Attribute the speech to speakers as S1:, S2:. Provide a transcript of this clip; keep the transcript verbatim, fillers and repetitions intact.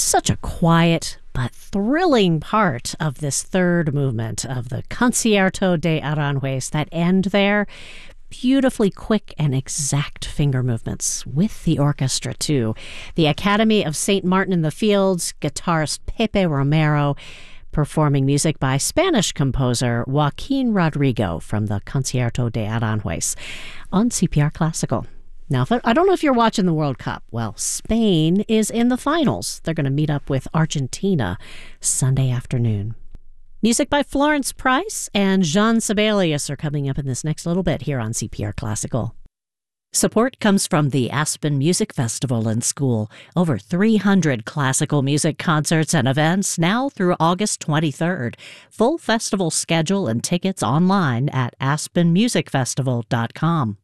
S1: Such a quiet but thrilling part of this third movement of the Concierto de Aranjuez, that end there. Beautifully quick and exact finger movements with the orchestra, too. The Academy of Saint Martin in the Fields, guitarist Pepe Romero, performing music by Spanish composer Joaquin Rodrigo from the Concierto de Aranjuez on C P R Classical. Now, I don't know if you're watching the World Cup. Well, Spain is in the finals. They're going to meet up with Argentina Sunday afternoon. Music by Florence Price and Jean Sibelius are coming up in this next little bit here on C P R Classical. Support comes from the Aspen Music Festival and School. Over three hundred classical music concerts and events now through August twenty-third. Full festival schedule and tickets online at aspen music festival dot com.